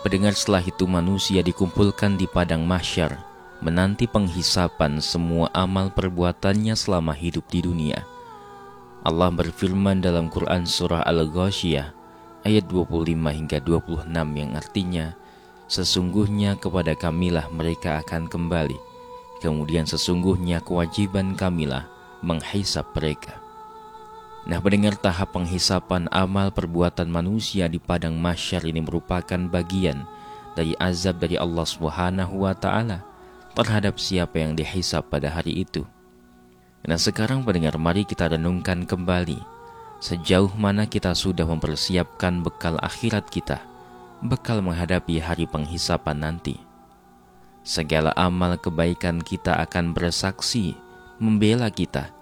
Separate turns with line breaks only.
Pendengar, setelah itu manusia dikumpulkan di padang mahsyar, menanti penghisapan semua amal perbuatannya selama hidup di dunia. Allah berfirman dalam Quran surah Al-Ghasyiyah ayat 25 hingga 26 yang artinya, sesungguhnya kepada kamilah mereka akan kembali, kemudian sesungguhnya kewajiban kamilah menghisap mereka. Nah, pendengar, tahap penghisapan amal perbuatan manusia di padang mahsyar ini merupakan bagian dari azab dari Allah Subhanahu wa Ta'ala terhadap siapa yang dihisap pada hari itu. Nah, sekarang pendengar, mari kita renungkan kembali sejauh mana kita sudah mempersiapkan bekal akhirat kita, bekal menghadapi hari penghisapan nanti. Segala amal kebaikan kita akan bersaksi membela kita